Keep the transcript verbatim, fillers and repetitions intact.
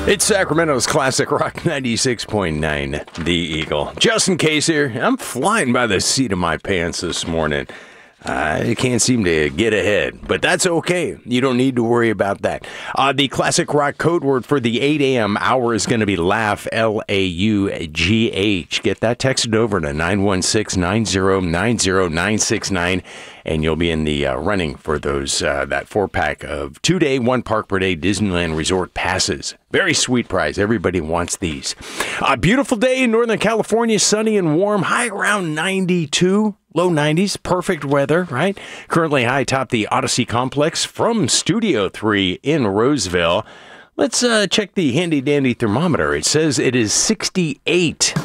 It's Sacramento's Classic Rock ninety-six point nine, The Eagle. Justin Case here. I'm flying by the seat of my pants this morning. I can't seem to get ahead, but that's okay. You don't need to worry about that. Uh, the Classic Rock code word for the eight a.m. hour is going to be laugh, L A U G H. Get that texted over to nine one six, nine zero nine zero, nine six nine, and you'll be in the uh, running for those uh, that four-pack of two-day, one-park-per-day Disneyland Resort passes. Very sweet prize. Everybody wants these. A beautiful day in Northern California, sunny and warm, high around ninety-two. Low nineties, perfect weather, right? Currently high atop the Odyssey Complex from Studio three in Roseville. Let's uh, check the handy-dandy thermometer. It says it is sixty-eight.